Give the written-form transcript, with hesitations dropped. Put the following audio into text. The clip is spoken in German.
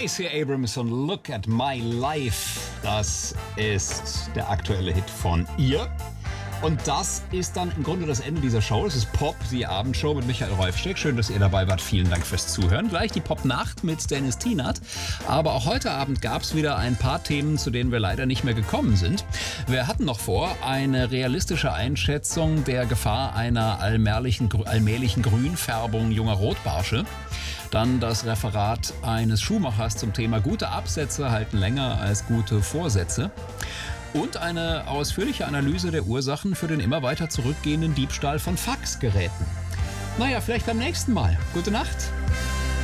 Stacey Abrams und Look at My Life. Das ist der aktuelle Hit von ihr. Und das ist dann im Grunde das Ende dieser Show. Das ist Pop, die Abendshow mit Michael Reufsteck. Schön, dass ihr dabei wart. Vielen Dank fürs Zuhören. Gleich die Pop-Nacht mit Dennis Tienert. Aber auch heute Abend gab es wieder ein paar Themen, zu denen wir leider nicht mehr gekommen sind. Wir hatten noch vor, eine realistische Einschätzung der Gefahr einer allmählichen Grünfärbung junger Rotbarsche. Dann das Referat eines Schuhmachers zum Thema gute Absätze halten länger als gute Vorsätze. Und eine ausführliche Analyse der Ursachen für den immer weiter zurückgehenden Diebstahl von Faxgeräten. Naja, vielleicht beim nächsten Mal. Gute Nacht.